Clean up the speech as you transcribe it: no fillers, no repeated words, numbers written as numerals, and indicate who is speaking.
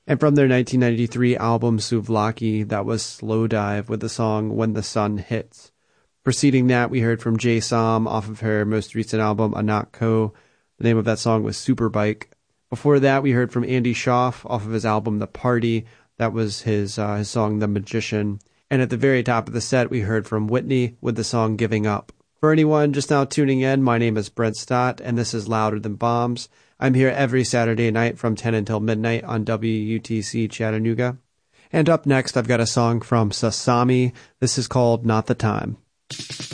Speaker 1: And from their 1993 album Souvlaki, that was Slowdive with the song When the Sun Hits. Preceding that, we heard from Jay Som off of her most recent album Anak Ko. The name of that song was Superbike. Before that, we heard from Andy Schaaf off of his album The Party. That was his song The Magician. And at the very top of the set, we heard from Whitney with the song Giving Up. For anyone just now tuning in, my name is Brent Stott, and this is Louder Than Bombs. I'm here every Saturday night from 10 until midnight on WUTC Chattanooga. And up next, I've got a song from Sasami. This is called Not the Time.